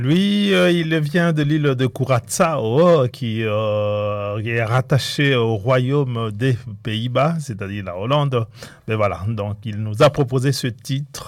Lui, il vient de l'île de Curaçao, qui est rattaché au royaume des Pays-Bas, c'est-à-dire la Hollande. Mais voilà, donc il nous a proposé ce titre